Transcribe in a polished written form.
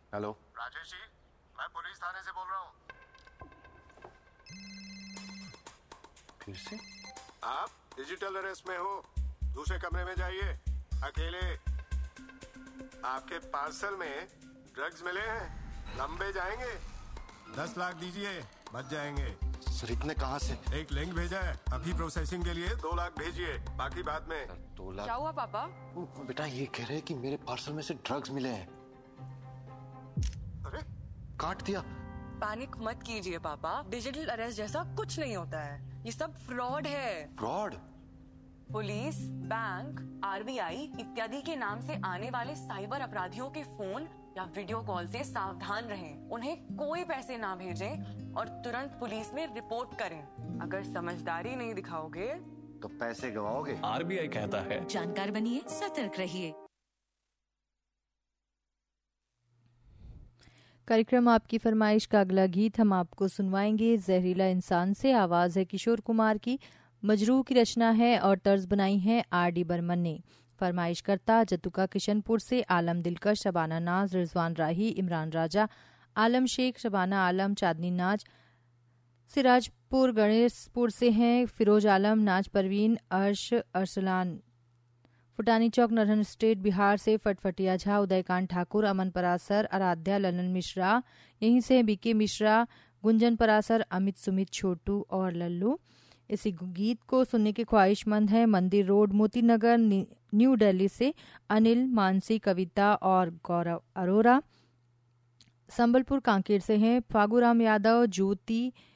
Hello Rajesh ji, मैं police थाने से बोल रहा हूँ। फिर से? आप डिजिटल अरेस्ट में हो, दूसरे कमरे में जाइए, अकेले। आपके पार्सल में ड्रग्स मिले हैं, लंबे जाएंगे। 10 लाख दीजिए, बच जाएंगे। सर इतने कहाँ से? एक लिंक भेजा है, अभी प्रोसेसिंग के लिए 2 लाख भेजिए, बाकी बाद में। 2 लाख? क्या हुआ पापा? बेटा ये कह रहे हैं कि मेरे पार्सल में से ड्रग्स मिले हैं। अरे काट दिया। पैनिक मत कीजिए पापा, डिजिटल अरेस्ट जैसा कुछ नहीं होता है, ये सब फ्रॉड है। फ्रॉड? पुलिस, बैंक, आरबीआई इत्यादि के नाम से आने वाले साइबर अपराधियों के फोन या वीडियो कॉल से सावधान रहें। उन्हें कोई पैसे ना भेजें और तुरंत पुलिस में रिपोर्ट करें। अगर समझदारी नहीं दिखाओगे तो पैसे गवाओगे। आरबीआई कहता है, जानकार बनिए, सतर्क रहिए। कार्यक्रम आपकी फरमाइश का अगला गीत हम आपको सुनवाएंगे। जहरीला इंसान से आवाज़ है किशोर कुमार की, मजरूह की रचना है और तर्ज बनाई है आर.डी. बर्मन ने। फरमाइश करता जतुका किशनपुर से आलम दिलकश, शबाना नाज, रिजवान राही, इमरान राजा, आलम शेख, शबाना आलम, चांदनी नाज, सिराजपुर गणेशपुर से हैं फिरोज आलम, नाज परवीन, अर्श अरसलान, फुटानी चौक नरहन स्टेट बिहार से फटफटिया झा, उदयकांत ठाकुर, अमन परासर, आराध्या, ललन मिश्रा, यहीं से बीके मिश्रा, गुंजन परासर, अमित सुमित, छोटू और लल्लू। इसी गीत को सुनने के ख्वाहिशमंद है मंदिर रोड, मोती नगर, न्यू दिल्ली से अनिल, मानसी, कविता और गौरव अरोरा। संबलपुर कांकेर से हैं फागूराम यादव, ज्योति,